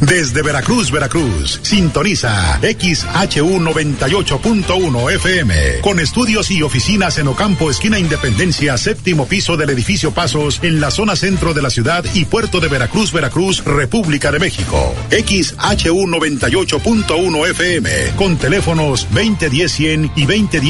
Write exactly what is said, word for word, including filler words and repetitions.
Desde Veracruz, Veracruz, sintoniza X H U noventa y ocho punto uno F M, con estudios y oficinas en Ocampo, esquina Independencia, séptimo piso del edificio Pasos, en la zona centro de la ciudad y puerto de Veracruz, Veracruz, República de México. X H U noventa y ocho punto uno F M, con teléfonos veinte diez cien y veinte diez